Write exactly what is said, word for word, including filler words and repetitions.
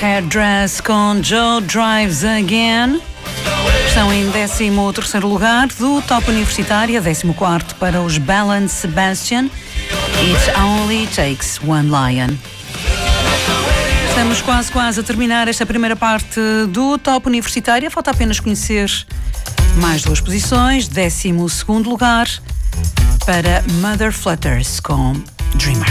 Hairdress com Joe Drives Again. Estão em décimo terceiro lugar do Top Universitária, décimo quarto para os Belle and Sebastian. It Only Takes One Lion. Estamos quase, quase a terminar esta primeira parte do Top Universitária. Falta apenas conhecer mais duas posições. décimo segundo lugar para Mother Flutters com Dreamer.